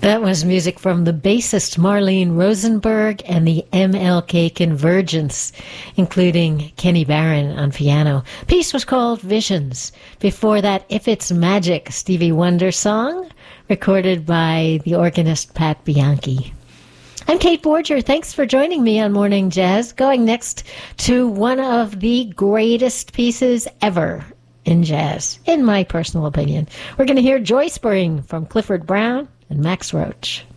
That was music from the bassist Marlene Rosenberg and the MLK Convergence, including Kenny Barron on piano. Piece was called Visions. Before that, If It's Magic, Stevie Wonder song, recorded by the organist Pat Bianchi. I'm Kate Borger. Thanks for joining me on Morning Jazz. Going next to one of the greatest pieces ever in jazz, in my personal opinion. We're going to hear Joy Spring from Clifford Brown and Max Roach.